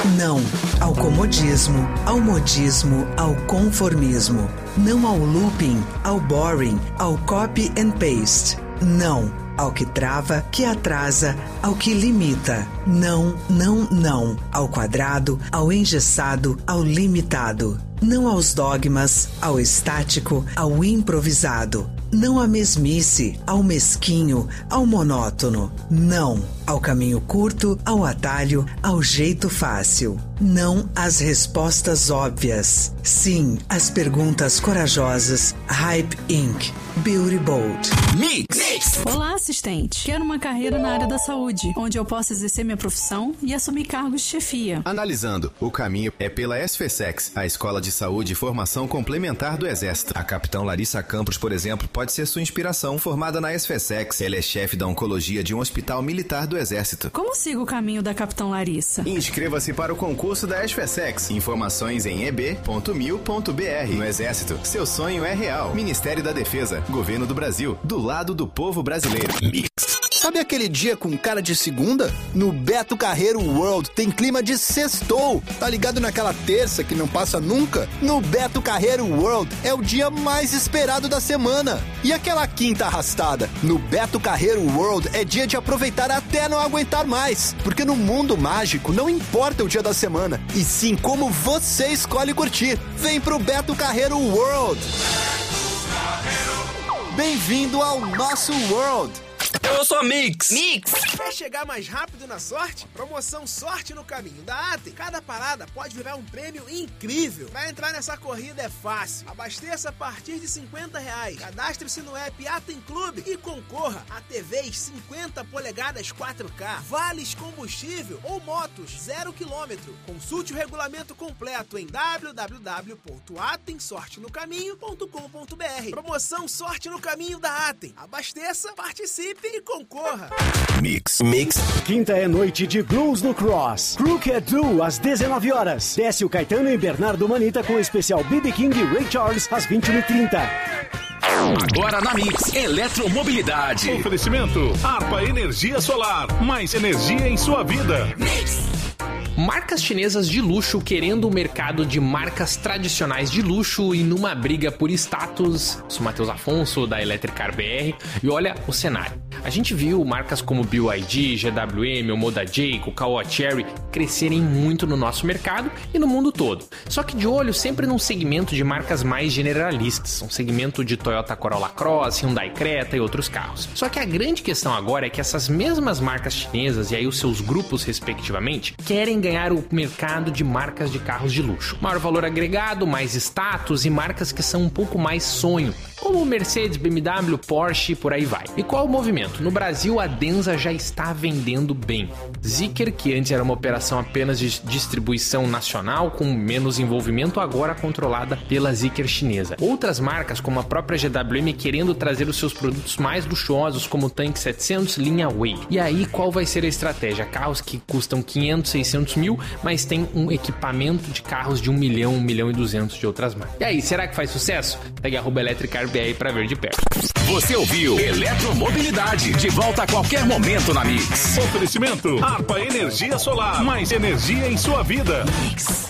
Não ao comodismo, ao modismo, ao conformismo. Não ao looping, ao boring, ao copy and paste. Não ao que trava, que atrasa, ao que limita. Não, não, não. Ao quadrado, ao engessado, ao limitado. Não aos dogmas, ao estático, ao improvisado. Não à mesmice, ao mesquinho, ao monótono. Não ao caminho curto, ao atalho, ao jeito fácil. Não às respostas óbvias. Sim às perguntas corajosas. Hype Inc. Beauty Bold. Mix. Olá, assistente. Quero uma carreira na área da saúde, onde eu possa exercer minha profissão e assumir cargos de chefia. Analisando, o caminho é pela SFSEX, a Escola de Saúde e Formação Complementar do Exército. A capitã Larissa Campos, por exemplo, pode ser sua inspiração. Formada na SFSEX, ela é chefe da oncologia de um hospital militar do Exército. Como sigo o caminho da capitã Larissa? Inscreva-se para o concurso da SFSEX. Informações em eb.mil.br. No Exército, seu sonho é real. Ministério da Defesa, Governo do Brasil, do lado do povo brasileiro. Mix. Sabe aquele dia com cara de segunda? No Beto Carreiro World tem clima de sextou. Tá ligado naquela terça que não passa nunca? No Beto Carreiro World é o dia mais esperado da semana. E aquela quinta arrastada? No Beto Carreiro World é dia de aproveitar até não aguentar mais. Porque no mundo mágico não importa o dia da semana, e sim como você escolhe curtir. Vem pro Beto Carreiro World. Bem-vindo ao nosso World. Eu sou a Mix. Quer chegar mais rápido na sorte? Promoção Sorte no Caminho da Atem. Cada parada pode virar um prêmio incrível. Pra entrar nessa corrida é fácil. Abasteça a partir de R$50. Cadastre-se no app Atem Clube e concorra a TVs 50 polegadas 4K, vales combustível ou motos 0 km. Consulte o regulamento completo em www.atemsortenocaminho.com.br. Promoção Sorte no Caminho da Atem. Abasteça, participe e concorra. Mix. Quinta é noite de blues no Cross. Crooked Do, às 19 horas. Décio Caetano e Bernardo Manita com o especial B.B. King e Ray Charles, às 21h30. Agora na Mix, eletromobilidade. Oferecimento APA Energia Solar. Mais energia em sua vida. Marcas chinesas de luxo querendo o mercado de marcas tradicionais de luxo e numa briga por status. Sou Matheus Afonso, da Electricar BR. E olha o cenário. A gente viu marcas como BYD, GWM, o Moda Jake, o Caoa Cherry crescerem muito no nosso mercado e no mundo todo. Só que de olho sempre num segmento de marcas mais generalistas. Um segmento de Toyota Corolla Cross, Hyundai Creta e outros carros. Só que a grande questão agora é que essas mesmas marcas chinesas e aí os seus grupos respectivamente querem ganhar o mercado de marcas de carros de luxo. Maior valor agregado, mais status e marcas que são um pouco mais sonho, como Mercedes, BMW, Porsche e por aí vai. E qual o movimento? No Brasil, a Denza já está vendendo bem. Zeekr, que antes era uma operação apenas de distribuição nacional, com menos envolvimento, agora controlada pela Zeekr chinesa. Outras marcas, como a própria GWM, querendo trazer os seus produtos mais luxuosos, como o Tank 700, linha Way. E aí, qual vai ser a estratégia? Carros que custam 500, 600 mil, mas tem um equipamento de carros de 1 milhão, 1 milhão e 200 de outras marcas. E aí, será que faz sucesso? Pegue @EletricarBR para ver de perto. Você ouviu Eletromobilidade. De volta a qualquer momento na Mix. Oferecimento APA Energia Solar. Mais energia em sua vida. Mix.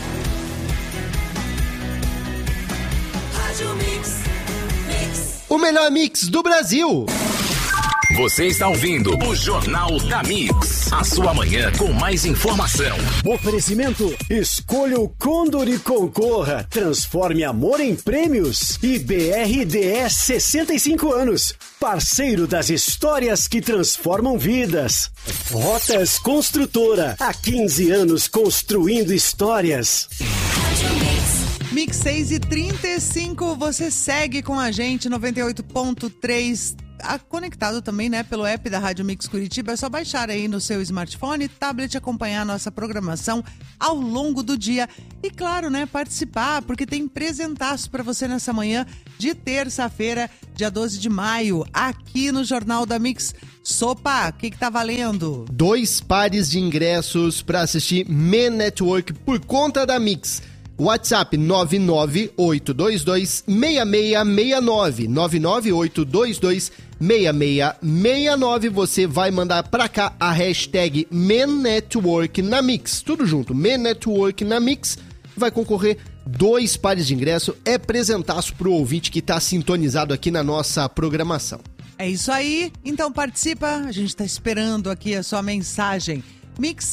O melhor mix do Brasil. Você está ouvindo o Jornal da Mix. A sua manhã com mais informação. Oferecimento: escolha o Condor e concorra. Transforme amor em prêmios. E BRDS 65 anos. Parceiro das histórias que transformam vidas. Rotas Construtora. Há 15 anos construindo histórias. Mix 6h35, você segue com a gente, 98.3, conectado também, né, pelo app da Rádio Mix Curitiba. É só baixar aí no seu smartphone, tablet, acompanhar a nossa programação ao longo do dia. E claro, né, participar, porque tem presentaço para você nessa manhã de terça-feira, dia 12 de maio, aqui no Jornal da Mix. Sopa, o que tá valendo? 2 pares de ingressos para assistir Men Network por conta da Mix. WhatsApp 998226669, 998226669. 6669. Você vai mandar pra cá a hashtag MenNetwork na Mix. Tudo junto, MenNetwork na Mix. Vai concorrer 2 pares de ingresso. É presentaço pro ouvinte que tá sintonizado aqui na nossa programação. É isso aí. Então participa. A gente tá esperando aqui a sua mensagem. Mix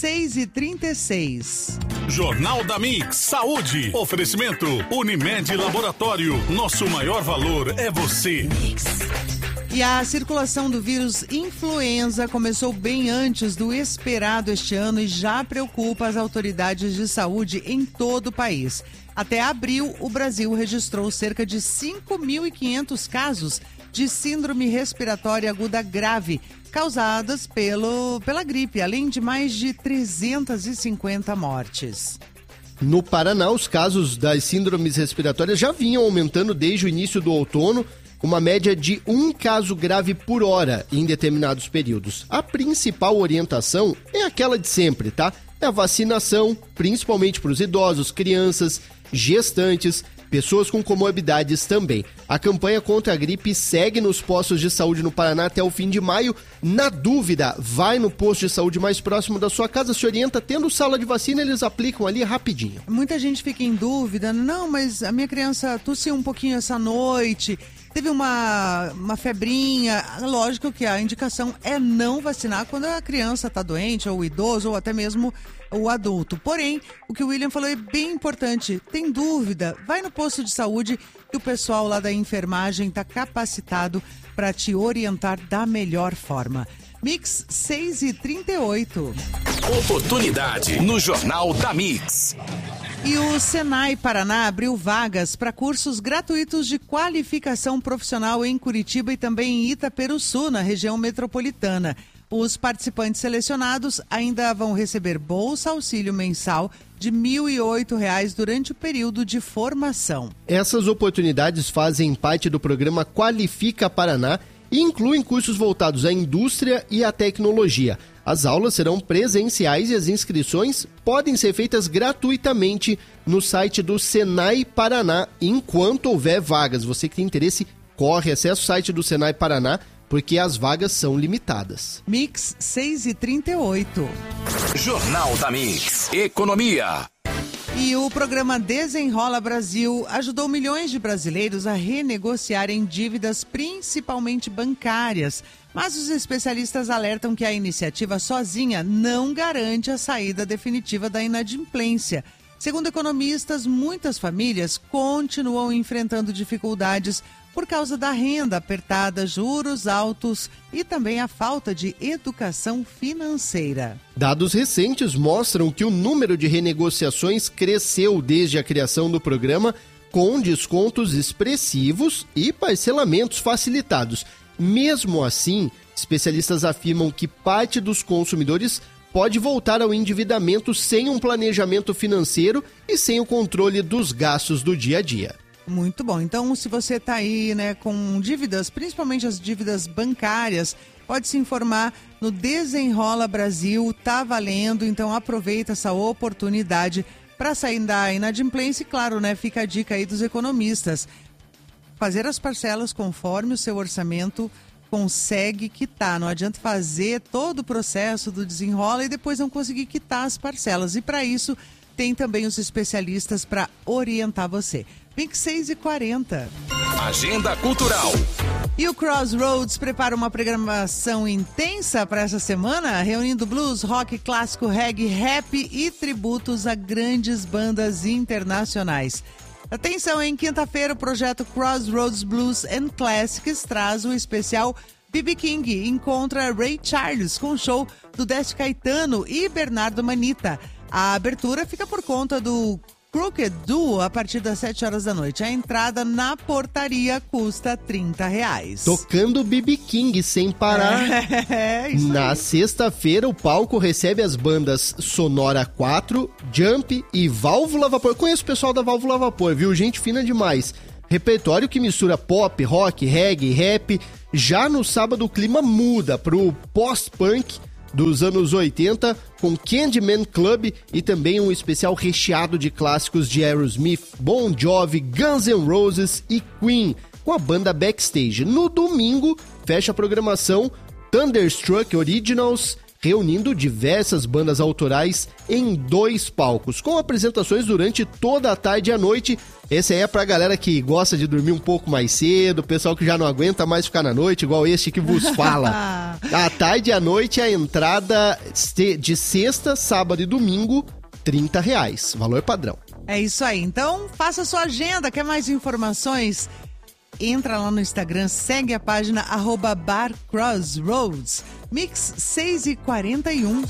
6h36. Jornal da Mix. Saúde. Oferecimento. Unimed Laboratório. Nosso maior valor é você. Mix. E a circulação do vírus influenza começou bem antes do esperado este ano e já preocupa as autoridades de saúde em todo o país. Até abril, o Brasil registrou cerca de 5.500 casos de síndrome respiratória aguda grave, causadas pela gripe, além de mais de 350 mortes. No Paraná, os casos das síndromes respiratórias já vinham aumentando desde o início do outono, uma média de 1 caso grave por hora em determinados períodos. A principal orientação é aquela de sempre, tá? É a vacinação, principalmente para os idosos, crianças, gestantes, pessoas com comorbidades também. A campanha contra a gripe segue nos postos de saúde no Paraná até o fim de maio. Na dúvida, vai no posto de saúde mais próximo da sua casa, se orienta, tendo sala de vacina, eles aplicam ali rapidinho. Muita gente fica em dúvida, não, mas a minha criança tossiu um pouquinho essa noite, teve uma febrinha. Lógico que a indicação é não vacinar quando a criança está doente, ou o idoso, ou até mesmo o adulto. Porém, o que o William falou é bem importante. Tem dúvida? Vai no posto de saúde que o pessoal lá da enfermagem está capacitado para te orientar da melhor forma. Mix 6h38. Oportunidade no Jornal da Mix. E o Senai Paraná abriu vagas para cursos gratuitos de qualificação profissional em Curitiba e também em Itaperuçu, na região metropolitana. Os participantes selecionados ainda vão receber bolsa auxílio mensal de R$ 1.008 durante o período de formação. Essas oportunidades fazem parte do programa Qualifica Paraná e incluem cursos voltados à indústria e à tecnologia. As aulas serão presenciais e as inscrições podem ser feitas gratuitamente no site do Senai Paraná, enquanto houver vagas. Você que tem interesse, corre, acesse o site do Senai Paraná, porque as vagas são limitadas. Mix 6h38. Jornal da Mix. Economia. E o programa Desenrola Brasil ajudou milhões de brasileiros a renegociarem dívidas, principalmente bancárias. Mas os especialistas alertam que a iniciativa sozinha não garante a saída definitiva da inadimplência. Segundo economistas, muitas famílias continuam enfrentando dificuldades por causa da renda apertada, juros altos e também a falta de educação financeira. Dados recentes mostram que o número de renegociações cresceu desde a criação do programa, com descontos expressivos e parcelamentos facilitados. Mesmo assim, especialistas afirmam que parte dos consumidores pode voltar ao endividamento sem um planejamento financeiro e sem o controle dos gastos do dia a dia. Muito bom. Então, se você está aí, com dívidas, principalmente as dívidas bancárias, pode se informar no Desenrola Brasil, tá valendo. Então, aproveita essa oportunidade para sair da inadimplência. E, claro, fica a dica aí dos economistas. Fazer as parcelas conforme o seu orçamento consegue quitar. Não adianta fazer todo o processo do desenrola e depois não conseguir quitar as parcelas. E para isso, tem também os especialistas para orientar você. Mix 6h40. Agenda Cultural. E o Crossroads prepara uma programação intensa para essa semana, reunindo blues, rock, clássico, reggae, rap e tributos a grandes bandas internacionais. Atenção, em quinta-feira, o projeto Crossroads Blues and Classics traz o especial B.B. King encontra Ray Charles com o show do Décio Caetano e Bernardo Manita. A abertura fica por conta do Crooked Duo a partir das 7 horas da noite. A entrada na portaria custa R$30. Tocando B.B. King sem parar. Isso Na aí. sexta-feira, o palco recebe as bandas Sonora 4, Jump e Válvula Vapor. Conheço o pessoal da Válvula Vapor, viu? Gente fina demais. Repertório que mistura pop, rock, reggae, rap. Já no sábado, o clima muda pro post-punk dos anos 80, com Candyman Club e também um especial recheado de clássicos de Aerosmith, Bon Jovi, Guns N' Roses e Queen. com a banda Backstage. No domingo, fecha a programação Thunderstruck Originals, reunindo diversas bandas autorais em 2 palcos, com apresentações durante toda a tarde e a noite. Esse aí é pra galera que gosta de dormir um pouco mais cedo, pessoal que já não aguenta mais ficar na noite, igual este que vos fala. À tarde e à noite, a entrada de sexta, sábado e domingo, R$30, valor padrão. É isso aí, então faça sua agenda, quer mais informações? Entra lá no Instagram, segue a página @barcrossroads, Mix 6h41.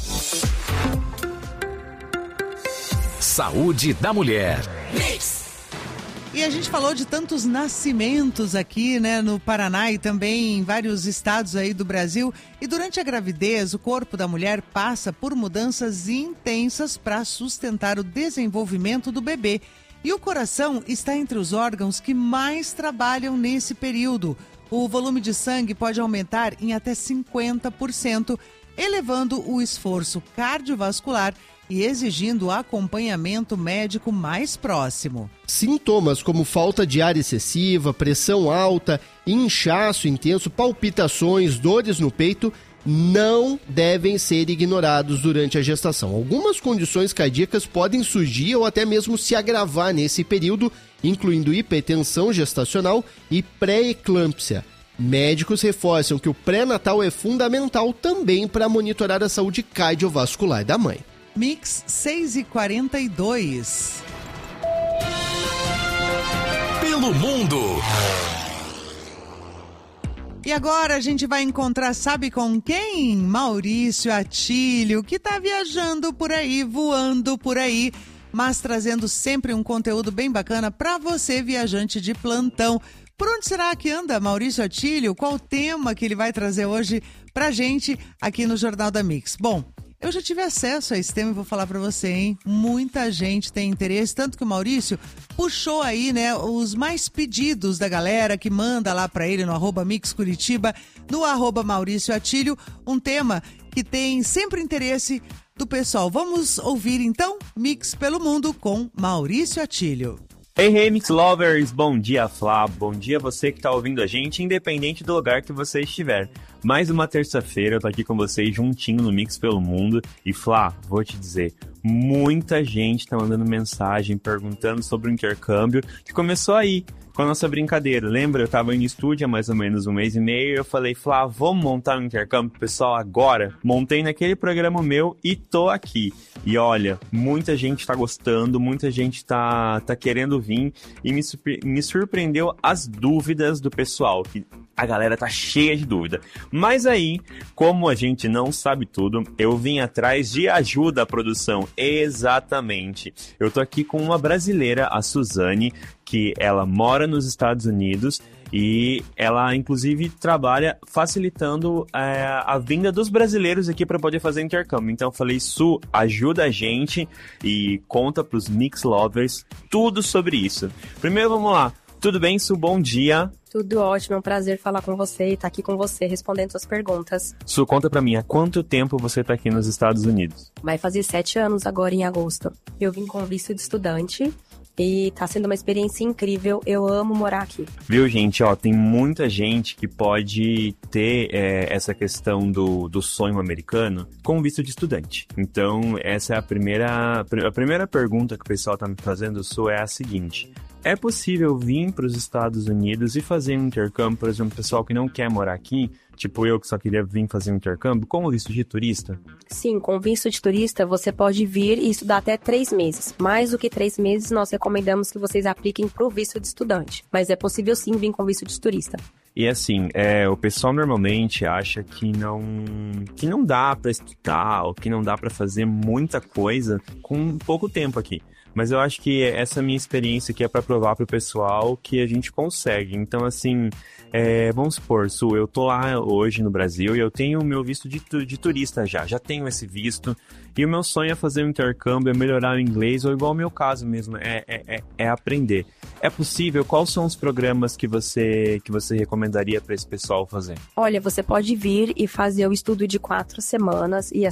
Saúde da mulher. E a gente falou de tantos nascimentos aqui, né, no Paraná e também em vários estados aí do Brasil. E durante a gravidez, o corpo da mulher passa por mudanças intensas para sustentar o desenvolvimento do bebê. E o coração está entre os órgãos que mais trabalham nesse período. O volume de sangue pode aumentar em até 50%, elevando o esforço cardiovascular e exigindo acompanhamento médico mais próximo. Sintomas como falta de ar excessiva, pressão alta, inchaço intenso, palpitações, dores no peito não devem ser ignorados durante a gestação. Algumas condições cardíacas podem surgir ou até mesmo se agravar nesse período, incluindo hipertensão gestacional e pré-eclâmpsia. Médicos reforçam que o pré-natal é fundamental também para monitorar a saúde cardiovascular da mãe. Mix 6h42. Pelo mundo. E agora a gente vai encontrar, sabe com quem? Maurício Atílio, que tá viajando por aí, voando por aí, mas trazendo sempre um conteúdo bem bacana para você, viajante de plantão. Por onde será que anda Maurício Atílio? Qual o tema que ele vai trazer hoje pra gente aqui no Jornal da Mix? Bom, eu já tive acesso a esse tema e vou falar pra você, hein? Muita gente tem interesse, tanto que o Maurício puxou aí, né, os mais pedidos da galera que manda lá pra ele no @MixCuritiba, no @Maurício Atílio, um tema que tem sempre interesse do pessoal. Vamos ouvir então Mix pelo Mundo com Maurício Atílio. Hey, Mix Lovers! Bom dia, Flá! Bom dia você que tá ouvindo a gente, independente do lugar que você estiver. Mais uma terça-feira, eu tô aqui com vocês juntinho no Mix pelo Mundo. E Flá, vou te dizer, muita gente tá mandando mensagem perguntando sobre o intercâmbio que começou aí com a nossa brincadeira. Lembra? Eu tava indo no estúdio há mais ou menos um mês e meio e eu falei, Flá, vamos montar um intercâmbio, pessoal, agora? Montei naquele programa meu e tô aqui. E olha, muita gente tá gostando, muita gente tá querendo vir e me surpreendeu as dúvidas do pessoal, que a galera tá cheia de dúvida. Mas aí, como a gente não sabe tudo, eu vim atrás de ajuda à produção. Exatamente. Eu tô aqui com uma brasileira, a Suzane, que ela mora nos Estados Unidos e ela, inclusive, trabalha facilitando a vinda dos brasileiros aqui para poder fazer intercâmbio. Então eu falei, Su, ajuda a gente e conta pros Mix Lovers tudo sobre isso. Primeiro, vamos lá. Tudo bem, Su? Bom dia. Tudo ótimo, é um prazer falar com você e estar aqui com você respondendo suas perguntas. Su, conta pra mim, há quanto tempo você tá aqui nos Estados Unidos? Vai fazer 7 anos agora em agosto. Eu vim com visto de estudante e tá sendo uma experiência incrível, eu amo morar aqui. Viu, gente? Ó, tem muita gente que pode ter essa questão do sonho americano com visto de estudante. Então, essa é a primeira pergunta que o pessoal tá me fazendo, Su, é a seguinte. É possível vir para os Estados Unidos e fazer um intercâmbio, por exemplo, pessoal que não quer morar aqui, tipo eu que só queria vir fazer um intercâmbio, com visto de turista? Sim, com visto de turista você pode vir e estudar até 3 meses. Mais do que 3 meses, nós recomendamos que vocês apliquem para o visto de estudante. Mas é possível sim vir com visto de turista. E assim, o pessoal normalmente acha que não dá para estudar ou que não dá para fazer muita coisa com pouco tempo aqui. Mas eu acho que essa minha experiência aqui é para provar pro pessoal que a gente consegue. Então, assim, vamos supor, Su, eu tô lá hoje no Brasil e eu tenho o meu visto de turista já tenho esse visto. E o meu sonho é fazer um intercâmbio, é melhorar o inglês, ou igual o meu caso mesmo, é aprender. É possível? Quais são os programas que você recomendaria para esse pessoal fazer? Olha, você pode vir e fazer o estudo de 4 semanas e